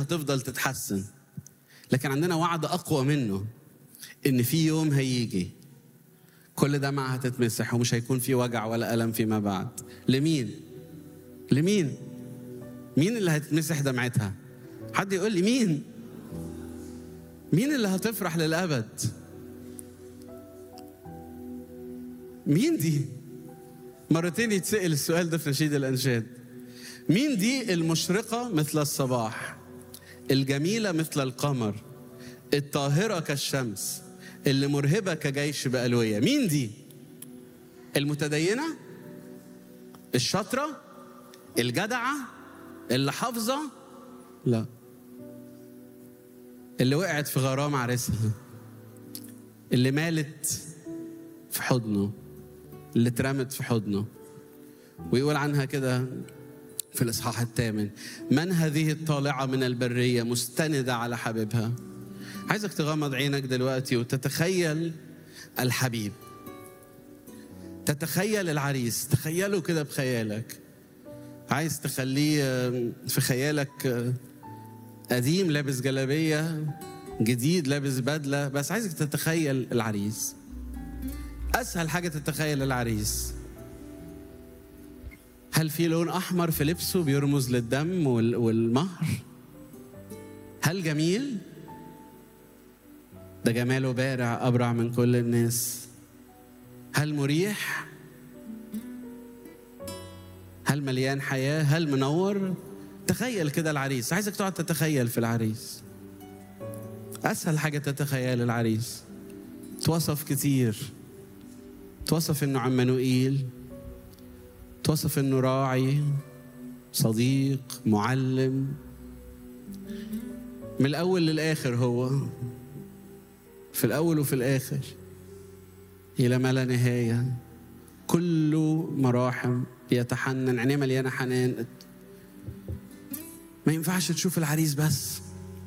هتفضل تتحسن، لكن عندنا وعد أقوى منه، إن في يوم هيجي كل دمعة هتتمسح ومش هيكون في وجع ولا ألم فيما بعد. لمين؟ لمين؟ مين اللي هتتمسح دمعتها؟ حد يقول لي مين؟ مين اللي هتفرح للأبد؟ مين دي؟ مرتين يتسأل السؤال ده في نشيد الأنشاد. مين دي المشرقة مثل الصباح، الجميلة مثل القمر، الطاهرة كالشمس، اللي مرهبة كجيش بألوية؟ مين دي؟ المتدينة؟ الشاطرة؟ الجدعة؟ اللي حافظة؟ لا، اللي وقعت في غرام عريسها، اللي مالت في حضنه، اللي اترمت في حضنه. ويقول عنها كده في الإصحاح 8: من هذه الطالعة من البرية مستندة على حبيبها. عايزك تغمض عينك دلوقتي وتتخيل الحبيب، تتخيل العريس، تخيله كده بخيالك. عايز تخليه في خيالك قديم لابس جلابية، جديد لابس بدلة، بس عايزك تتخيل العريس. أسهل حاجة تتخيل العريس. هل في لون أحمر في لبسه بيرمز للدم والمهر؟ هل جميل؟ ده جماله بارع أبرع من كل الناس. هل مريح؟ هل مليان حياة؟ هل منور؟ تخيل كده العريس. عايزك تقعد تتخيل في العريس. أسهل حاجة تتخيل العريس. توصف كتير، توصف إنه عمانوئيل، توصف إنه راعي، صديق، معلم، من الأول للآخر. هو في الأول وفي الآخر إلى ما لا نهاية، كله مراحم، يتحنن، عينيه مليانة حنان. ما ينفعش تشوف العريس بس،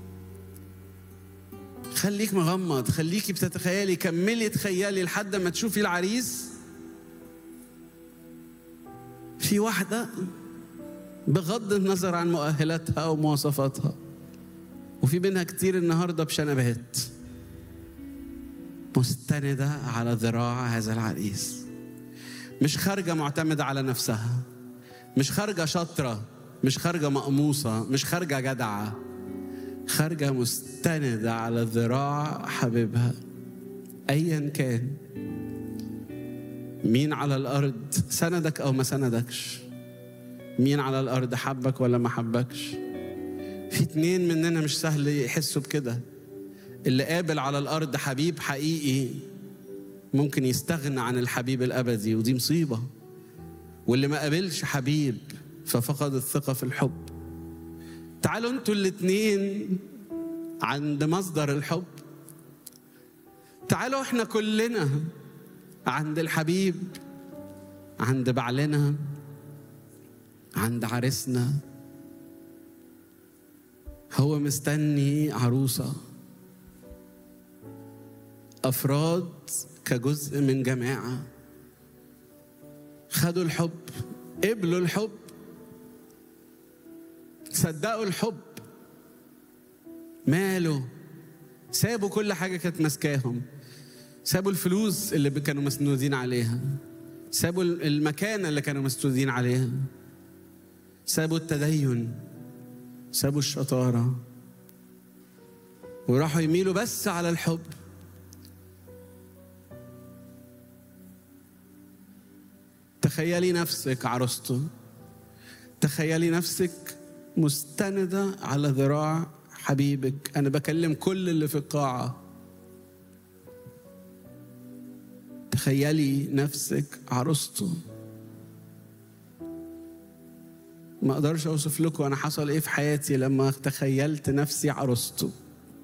خليك مغمض، خليكي بتتخيلي، كملي تخيلي لحد ما تشوفي العريس. في واحدة بغض النظر عن مؤهلاتها ومواصفاتها، وفي منها كتير النهاردة بشنبات، مستندة على ذراع هذا العريس، مش خارجة معتمدة على نفسها، مش خارجة شاطرة، مش خارجة مقموصة، مش خارجة جدعة، خارجة مستندة على ذراع حبيبها. أيا كان مين على الأرض سندك أو ما سندكش، مين على الأرض حبك ولا ما حبكش. في 2 مننا مش سهل يحسوا بكده. اللي قابل على الأرض حبيب حقيقي ممكن يستغنى عن الحبيب الأبدي، ودي مصيبة. واللي ما قابلش حبيب ففقد الثقة في الحب. تعالوا انتوا الاتنين عند مصدر الحب. تعالوا احنا كلنا عند الحبيب، عند بعلنا، عند عريسنا. هو مستني عروسة، أفراد كجزء من جماعة خدوا الحب، قبلوا الحب، صدقوا الحب، ماله، سابوا كل حاجة كانت ماسكاهم، سابوا الفلوس اللي كانوا مسنودين عليها، سابوا المكانة اللي كانوا مسنودين عليها، سابوا التدين، سابوا الشطارة، وراحوا يميلوا بس على الحب. تخيلي نفسك عروسته، تخيلي نفسك مستندة على ذراع حبيبك. أنا بكلم كل اللي في القاعة. تخيلي نفسك عروسته. ما أقدرش أوصف لكم أنا حصل إيه في حياتي لما تخيلت نفسي عروسته،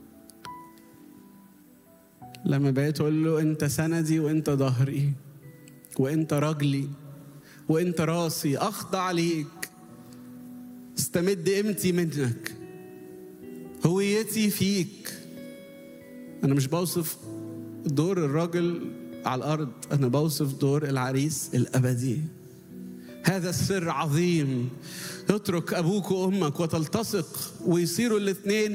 لما بقيت أقول له أنت سندي وأنت ظهري وأنت رجلي وأنت راسي، أخضع ليك، استمد قيمتي منك، هويتي فيك. أنا مش بوصف دور الراجل على الأرض، أنا بوصف دور العريس الأبدي. هذا السر عظيم. اترك أبوك وأمك وتلتصق ويصيروا الاثنين